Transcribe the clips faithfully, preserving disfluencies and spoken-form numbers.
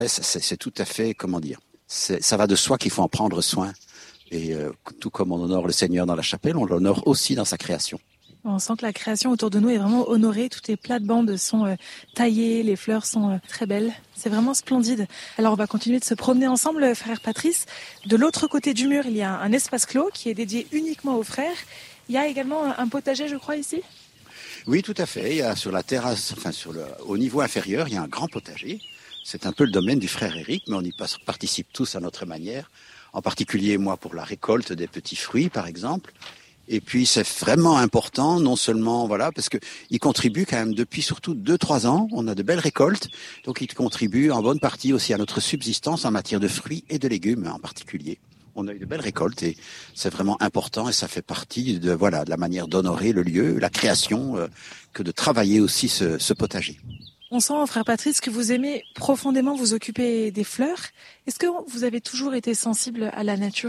C'est, c'est, c'est tout à fait, comment dire, c'est, ça va de soi qu'il faut en prendre soin. Et euh, tout comme on honore le Seigneur dans la chapelle, on l'honore aussi dans sa création. On sent que la création autour de nous est vraiment honorée. Toutes les plates-bandes sont euh, taillées, les fleurs sont euh, très belles. C'est vraiment splendide. Alors on va continuer de se promener ensemble, frère Patrice. De l'autre côté du mur, il y a un espace clos qui est dédié uniquement aux frères. Il y a également un potager, je crois, ici ? Oui, tout à fait. Il y a sur la terrasse, enfin sur le, au niveau inférieur, il y a un grand potager. C'est un peu le domaine du frère Éric, mais on y participe tous à notre manière. En particulier moi pour la récolte des petits fruits, par exemple. Et puis c'est vraiment important, non seulement voilà, parce que il contribue quand même depuis surtout deux trois ans. On a de belles récoltes, donc il contribue en bonne partie aussi à notre subsistance en matière de fruits et de légumes en particulier. On a eu de belles récoltes et c'est vraiment important et ça fait partie de voilà de la manière d'honorer le lieu, la création, euh, que de travailler aussi ce, ce potager. On sent, frère Patrice, que vous aimez profondément vous occuper des fleurs. Est-ce que vous avez toujours été sensible à la nature ?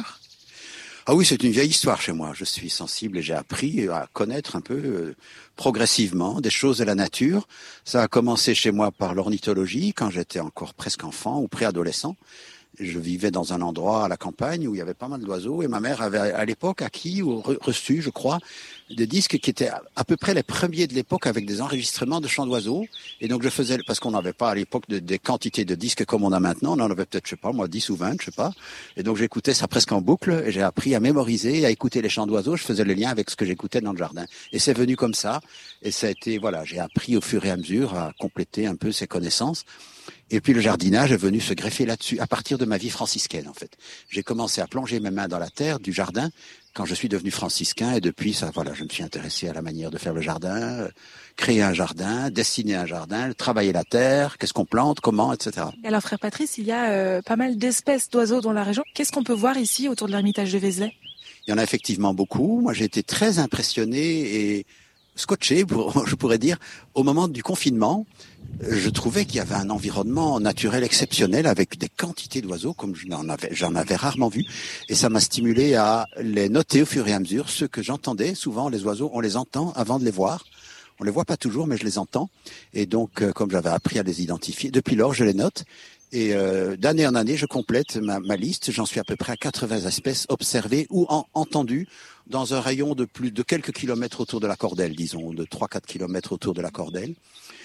Ah oui, c'est une vieille histoire chez moi. Je suis sensible et j'ai appris à connaître un peu euh, progressivement des choses de la nature. Ça a commencé chez moi par l'ornithologie quand j'étais encore presque enfant ou préadolescent. Je vivais dans un endroit à la campagne où il y avait pas mal d'oiseaux et ma mère avait à l'époque acquis ou reçu, je crois, des disques qui étaient à peu près les premiers de l'époque avec des enregistrements de chants d'oiseaux. Et donc je faisais, parce qu'on n'avait pas à l'époque de, des quantités de disques comme on a maintenant, on en avait peut-être, je sais pas, moi, dix ou vingt, je sais pas. Et donc j'écoutais ça presque en boucle et j'ai appris à mémoriser, à écouter les chants d'oiseaux. Je faisais le lien avec ce que j'écoutais dans le jardin. Et c'est venu comme ça. Et ça a été, voilà, j'ai appris au fur et à mesure à compléter un peu ces connaissances. Et puis le jardinage est venu se greffer là-dessus à partir de ma vie franciscaine en fait. J'ai commencé à plonger mes mains dans la terre du jardin quand je suis devenu franciscain et depuis ça voilà, je me suis intéressé à la manière de faire le jardin, euh, créer un jardin, dessiner un jardin, travailler la terre, qu'est-ce qu'on plante, comment, et cetera. Et alors frère Patrice, il y a euh, pas mal d'espèces d'oiseaux dans la région. Qu'est-ce qu'on peut voir ici autour de l'ermitage de Vézelay ? Il y en a effectivement beaucoup. Moi j'ai été très impressionné et scotché, pour, je pourrais dire, au moment du confinement. Je trouvais qu'il y avait un environnement naturel exceptionnel avec des quantités d'oiseaux comme je n'en avais, j'en avais rarement vu. Et ça m'a stimulé à les noter au fur et à mesure. Ceux que j'entendais, souvent les oiseaux, on les entend avant de les voir. On les voit pas toujours, mais je les entends. Et donc, comme j'avais appris à les identifier, depuis lors, je les note. Et euh, d'année en année, je complète ma, ma liste. J'en suis à peu près à quatre-vingts espèces observées ou en, entendues dans un rayon de plus de quelques kilomètres autour de la Cordelle, disons, de trois à quatre kilomètres autour de la Cordelle.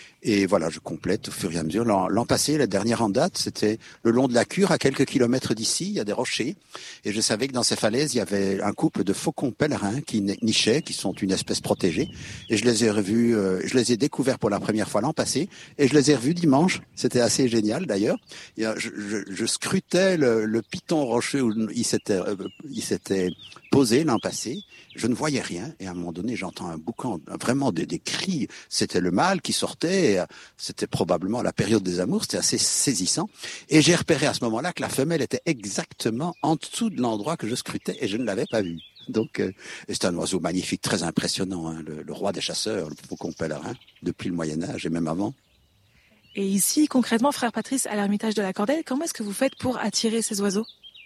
Et voilà, je complète au fur et à mesure. L'an, l'an passé, la dernière en date, c'était le long de la Cure, à quelques kilomètres d'ici. Il y a des rochers. Et je savais que dans ces falaises, il y avait un couple de faucons pèlerins qui nichaient, qui sont une espèce protégée. Et je les ai revus, euh, je les ai découverts pour la première fois l'an passé. Et je les ai revus dimanche. C'était assez génial, d'ailleurs. Et, euh, je, je, je scrutais le, le piton rocheux où il s'était, euh, il s'était posé l'an passé. Je ne voyais rien. Et à un moment donné, j'entends un boucan, vraiment des, des cris. C'était le mâle qui sortait. Et c'était probablement la période des amours. C'était assez saisissant. Et j'ai repéré à ce moment-là que la femelle était exactement en dessous de l'endroit que je scrutais et je ne l'avais pas vue. Donc, euh, c'est un oiseau magnifique, très impressionnant, hein, le, le roi des chasseurs, le faucon pèlerin, depuis le Moyen-Âge et même avant. Et ici, concrètement, frère Patrice, à l'ermitage de la Cordelle, comment est-ce que vous faites pour attirer ces oiseaux ?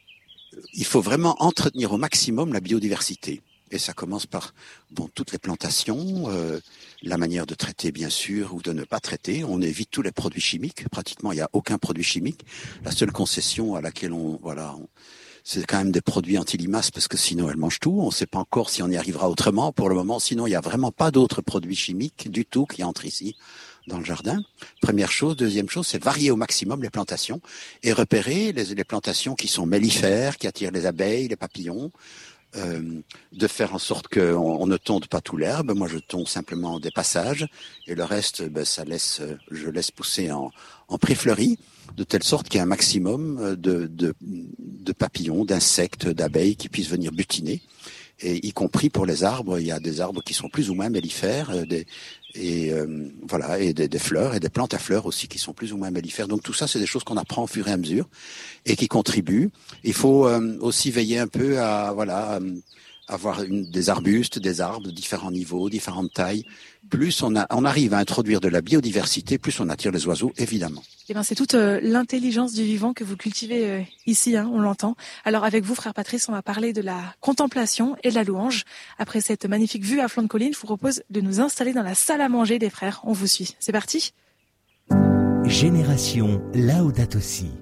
Il faut vraiment entretenir au maximum la biodiversité. Et ça commence par bon, toutes les plantations, euh, la manière de traiter bien sûr ou de ne pas traiter. On évite tous les produits chimiques. Pratiquement, il n'y a aucun produit chimique. La seule concession à laquelle on, voilà, on, c'est quand même des produits anti-limaces parce que sinon elles mangent tout. On ne sait pas encore si on y arrivera autrement pour le moment. Sinon, il n'y a vraiment pas d'autres produits chimiques du tout qui entrent ici dans le jardin. Première chose. Deuxième chose, c'est varier au maximum les plantations et repérer les, les plantations qui sont mellifères, qui attirent les abeilles, les papillons. Euh, de faire en sorte qu'on on ne tonde pas tout l'herbe. Moi, je tonde simplement des passages et le reste, ben, ça laisse, je laisse pousser en, en pré-fleuri, de telle sorte qu'il y ait un maximum de, de, de papillons, d'insectes, d'abeilles qui puissent venir butiner. Et y compris pour les arbres, il y a des arbres qui sont plus ou moins mellifères, euh, des, et euh, voilà, et des, des fleurs et des plantes à fleurs aussi qui sont plus ou moins mellifères. Donc tout ça, c'est des choses qu'on apprend au fur et à mesure et qui contribuent. Il faut euh, aussi veiller un peu à voilà, euh, avoir une, des arbustes, des arbres de différents niveaux, différentes tailles. Plus on, a, on arrive à introduire de la biodiversité, plus on attire les oiseaux, évidemment. Eh ben, c'est toute euh, l'intelligence du vivant que vous cultivez euh, ici, hein, on l'entend. Alors avec vous, frère Patrice, on va parler de la contemplation et de la louange. Après cette magnifique vue à flanc de colline, je vous propose de nous installer dans la salle à manger des frères. On vous suit. C'est parti ? Génération Laudato Si.